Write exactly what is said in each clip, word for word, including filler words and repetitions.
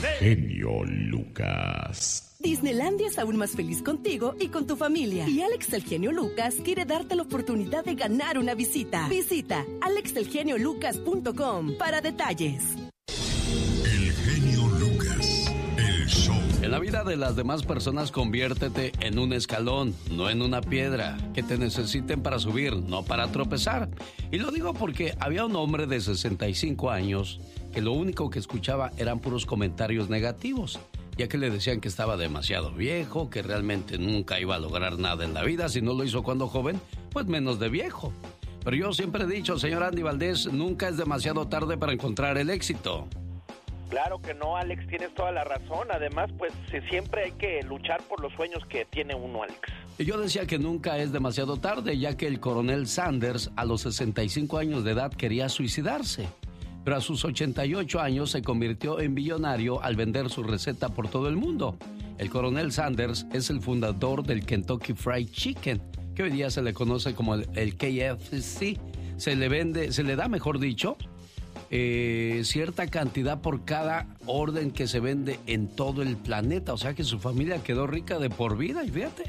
Genio Lucas. Disneylandia es aún más feliz contigo y con tu familia. Y Alex el Genio Lucas quiere darte la oportunidad de ganar una visita. Visita alex el genio lucas punto com para detalles. El Genio Lucas, el show. En la vida de las demás personas, conviértete en un escalón, no en una piedra, que te necesiten para subir, no para tropezar. Y lo digo porque había un hombre de sesenta y cinco años que lo único que escuchaba eran puros comentarios negativos, ya que le decían que estaba demasiado viejo, que realmente nunca iba a lograr nada en la vida. Si no lo hizo cuando joven, pues menos de viejo. Pero yo siempre he dicho, señor Andy Valdés, nunca es demasiado tarde para encontrar el éxito. Claro que no, Alex, tienes toda la razón. Además, pues siempre hay que luchar por los sueños que tiene uno, Alex. Y yo decía que nunca es demasiado tarde, ya que el coronel Sanders a los sesenta y cinco años de edad quería suicidarse. Pero a sus ochenta y ocho años se convirtió en billonario al vender su receta por todo el mundo. El coronel Sanders es el fundador del Kentucky Fried Chicken, que hoy día se le conoce como el, el K F C. Se le vende, se le da, mejor dicho, eh, cierta cantidad por cada orden que se vende en todo el planeta. O sea que su familia quedó rica de por vida, y fíjate.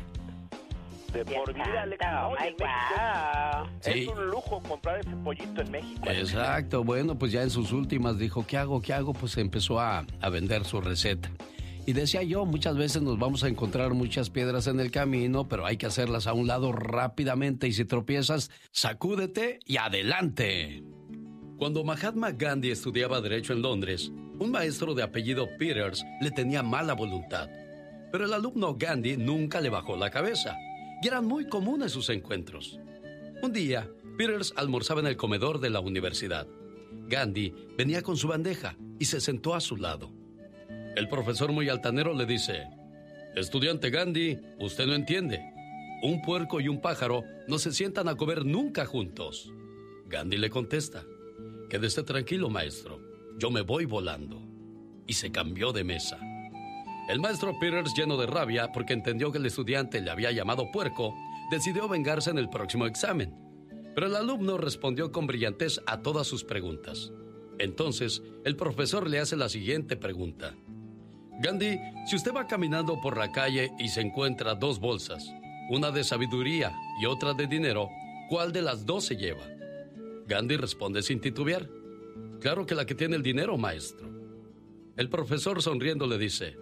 De por vida, Alex. No, en México sí. Es un lujo comprar ese pollito en México. Exacto. Bueno, pues ya en sus últimas dijo, ¿qué hago? ¿Qué hago? Pues empezó a, a vender su receta. Y decía yo, muchas veces nos vamos a encontrar muchas piedras en el camino, pero hay que hacerlas a un lado rápidamente. Y si tropiezas, sacúdete y adelante. Cuando Mahatma Gandhi estudiaba Derecho en Londres, un maestro de apellido Peters le tenía mala voluntad. Pero el alumno Gandhi nunca le bajó la cabeza. Y eran muy comunes sus encuentros. Un día, Peters almorzaba en el comedor de la universidad. Gandhi venía con su bandeja y se sentó a su lado. El profesor, muy altanero, le dice: estudiante Gandhi, usted no entiende. Un puerco y un pájaro no se sientan a comer nunca juntos. Gandhi le contesta: quédese tranquilo, maestro, yo me voy volando. Y se cambió de mesa. El maestro Peters, lleno de rabia porque entendió que el estudiante le había llamado puerco, decidió vengarse en el próximo examen. Pero el alumno respondió con brillantez a todas sus preguntas. Entonces, el profesor le hace la siguiente pregunta: Gandhi, si usted va caminando por la calle y se encuentra dos bolsas, una de sabiduría y otra de dinero, ¿cuál de las dos se lleva? Gandhi responde sin titubear: claro que la que tiene el dinero, maestro. El profesor, sonriendo, le dice: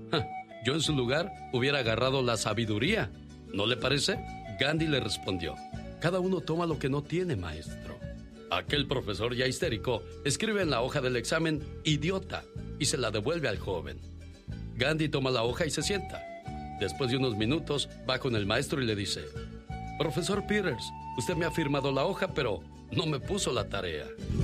yo en su lugar hubiera agarrado la sabiduría, ¿no le parece? Gandhi le respondió: cada uno toma lo que no tiene, maestro. Aquel profesor, ya histérico, escribe en la hoja del examen idiota y se la devuelve al joven. Gandhi toma la hoja y se sienta. Después de unos minutos va con el maestro y le dice: profesor Peters, usted me ha firmado la hoja, pero no me puso la tarea.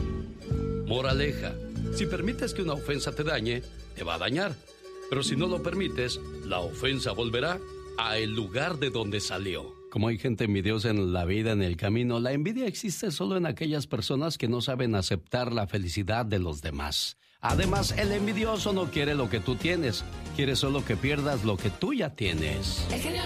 Moraleja: si permites que una ofensa te dañe, te va a dañar. Pero si no lo permites, la ofensa volverá a el lugar de donde salió. Como hay gente envidiosa en la vida, en el camino, la envidia existe solo en aquellas personas que no saben aceptar la felicidad de los demás. Además, el envidioso no quiere lo que tú tienes, quiere solo que pierdas lo que tú ya tienes. El genio